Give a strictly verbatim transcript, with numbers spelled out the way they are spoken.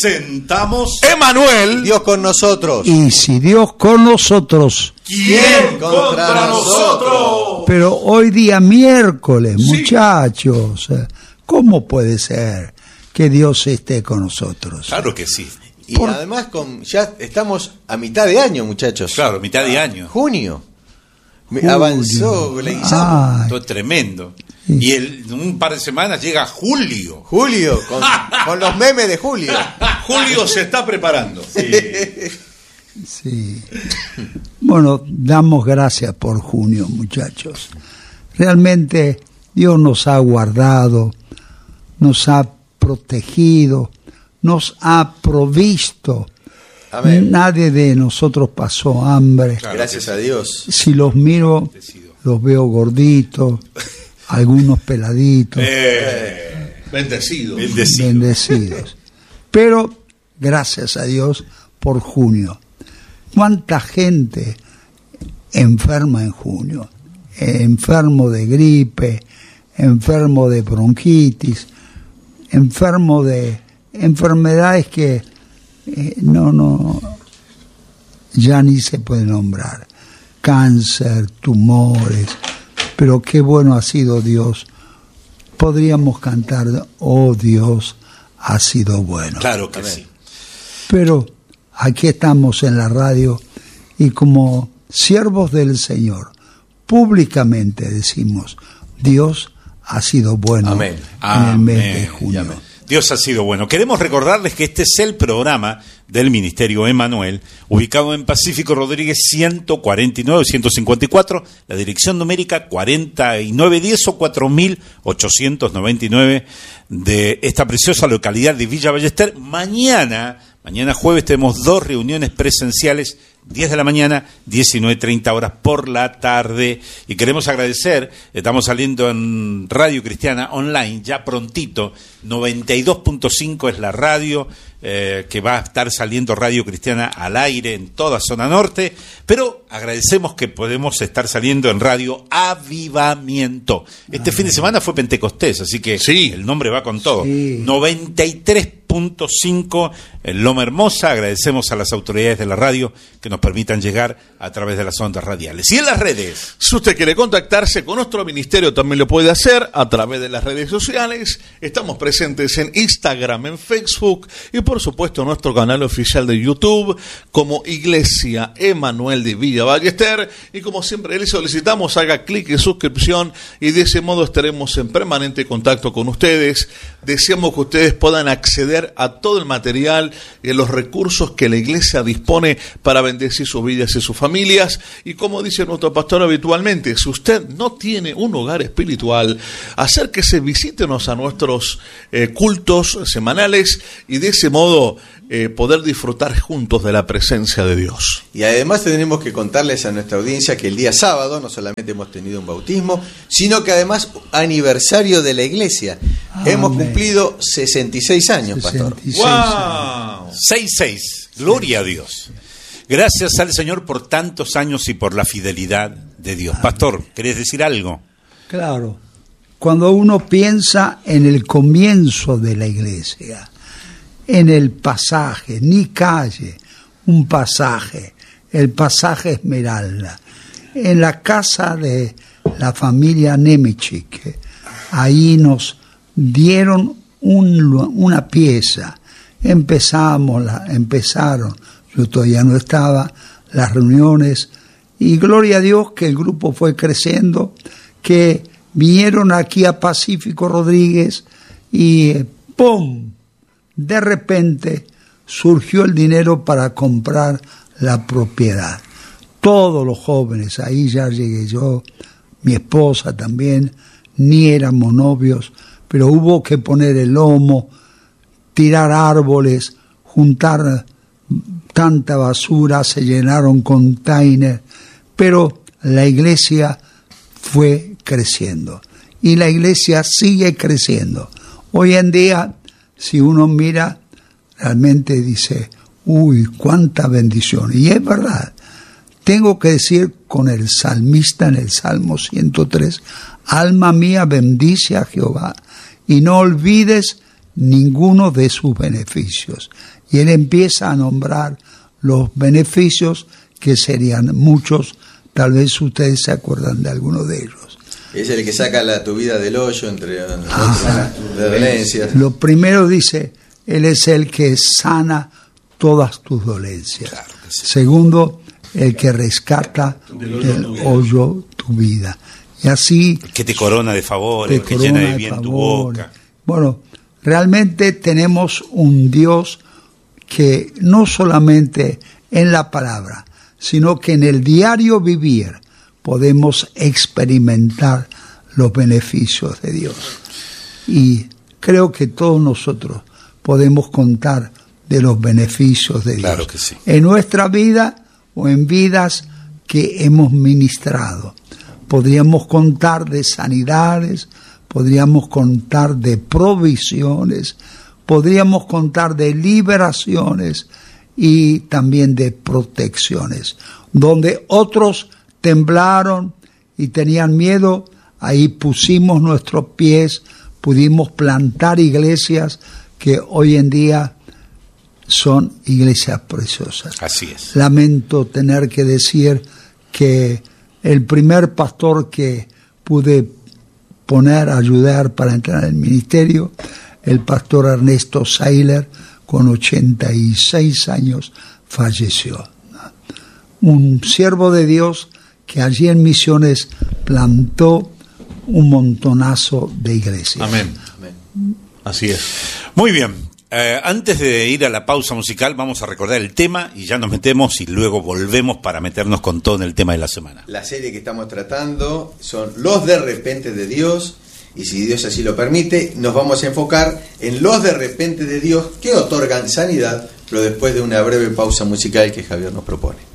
presentamos Emanuel, Dios con nosotros. Y si Dios con nosotros, ¿quién contra nosotros? Pero hoy día miércoles, Sí. muchachos, ¿cómo puede ser que Dios esté con nosotros? Claro que sí. Y Por... además con ya estamos a mitad de año, muchachos. Claro, mitad de año. Junio. Julio. Avanzó Leguizamo. Ay. Todo tremendo. Sí. Y el, en un par de semanas llega julio. Julio, con, con los memes de Julio. Julio se está preparando. Sí. Sí. Bueno, damos gracias por junio, muchachos. Realmente Dios nos ha guardado, nos ha protegido, nos ha provisto. Amén. Nadie de nosotros pasó hambre. Claro. Gracias a Dios. Si los miro, los veo gorditos, algunos peladitos, Eh, bendecido. bendecido. bendecidos. Pero gracias a Dios por junio. ¿Cuánta gente enferma en junio? Enfermo de gripe, enfermo de bronquitis, enfermo de enfermedades que eh, no, no, ya ni se puede nombrar. Cáncer, tumores, pero qué bueno ha sido Dios. Podríamos cantar, oh Dios, ha sido bueno. Claro que Amén. sí. Pero aquí estamos en la radio y como siervos del Señor, públicamente decimos, Dios ha sido bueno. Amén. En el mes Amén. de junio. Amén. Dios ha sido bueno. Queremos recordarles que este es el programa del Ministerio Emanuel, ubicado en Pacífico Rodríguez ciento cuarenta y nueve, ciento cincuenta y cuatro, la dirección numérica cuarenta y nueve diez o cuatro mil ochocientos noventa y nueve de esta preciosa localidad de Villa Ballester. Mañana, mañana jueves, tenemos dos reuniones presenciales, diez de la mañana, diecinueve treinta horas por la tarde. Y queremos agradecer, estamos saliendo en Radio Cristiana Online, ya prontito, noventa y dos punto cinco es la radio, eh, que va a estar saliendo Radio Cristiana al aire en toda zona norte, pero agradecemos que podemos estar saliendo en Radio Avivamiento. Este fin de semana fue Pentecostés, así que Sí. el nombre va con todo. Sí. noventa y tres punto cinco en Loma Hermosa. Agradecemos a las autoridades de la radio que nos permitan llegar a través de las ondas radiales. Y en las redes, Si usted quiere contactarse con nuestro ministerio, también lo puede hacer a través de las redes sociales. Estamos presentes en Instagram, en Facebook y por supuesto en nuestro canal oficial de YouTube como Iglesia Emanuel de Villa Ballester. Y como siempre les solicitamos, haga clic en suscripción y de ese modo estaremos en permanente contacto con ustedes. Deseamos que ustedes puedan acceder a todo el material y los recursos que la iglesia dispone para bendecir sus vidas y sus familias. Y como dice nuestro pastor habitualmente, si usted no tiene un hogar espiritual, acérquese, visítenos a nuestros eh, cultos semanales y de ese modo eh, poder disfrutar juntos de la presencia de Dios. Y además tenemos que contarles a nuestra audiencia que el día sábado no solamente hemos tenido un bautismo, sino que además aniversario de la iglesia. Amén. Hemos cumplido sesenta y seis años, pastor. sesenta y seis años. ¡wow! seis seis, gloria a Dios. Gracias al Señor por tantos años y por la fidelidad de Dios. Pastor, ¿querés decir algo? Claro, cuando uno piensa en el comienzo de la iglesia, en el pasaje, ni calle, un pasaje, el pasaje Esmeralda, en la casa de la familia Nemichik, ahí nos dieron un, una pieza, empezamos, la, empezaron, yo todavía no estaba, las reuniones, y gloria a Dios que el grupo fue creciendo, que vinieron aquí a Pacífico Rodríguez y eh, ¡pum! De repente surgió el dinero para comprar la propiedad. Todos los jóvenes, ahí ya llegué yo, mi esposa también, ni éramos novios, pero hubo que poner el lomo, tirar árboles, juntar tanta basura, se llenaron containers, pero la iglesia fue creciendo y la iglesia sigue creciendo. Hoy en día, si uno mira, realmente dice, uy, cuánta bendición. Y es verdad, tengo que decir con el salmista en el Salmo ciento tres, alma mía bendice a Jehová y no olvides ninguno de sus beneficios. Y él empieza a nombrar los beneficios, que serían muchos, tal vez ustedes se acuerdan de alguno de ellos. Es el que saca la, tu vida del hoyo, entre otras dolencias. Lo primero dice, él es el que sana todas tus dolencias. Claro que sí. Segundo, el que rescata del hoyo tu vida. Y así... Que te corona de favores, que llena de bien tu boca. Bueno, realmente tenemos un Dios que no solamente en la palabra, sino que en el diario vivir podemos experimentar los beneficios de Dios. Y creo que todos nosotros podemos contar de los beneficios de Dios. Claro que sí. En nuestra vida o en vidas que hemos ministrado. Podríamos contar de sanidades, podríamos contar de provisiones, podríamos contar de liberaciones y también de protecciones. Donde otros temblaron y tenían miedo, ahí pusimos nuestros pies, pudimos plantar iglesias que hoy en día son iglesias preciosas. Así es. Lamento tener que decir que el primer pastor que pude poner, ayudar para entrar en el ministerio, el pastor Ernesto Seiler, con ochenta y seis años, falleció. Un siervo de Dios que allí en Misiones plantó un montonazo de iglesias. Amén. Amén. Así es. Muy bien. Eh, antes de ir a la pausa musical, vamos a recordar el tema y ya nos metemos y luego volvemos para meternos con todo en el tema de la semana. La serie que estamos tratando son los de repente de Dios, y si Dios así lo permite, nos vamos a enfocar en los de repente de Dios que otorgan sanidad, pero después de una breve pausa musical que Javier nos propone.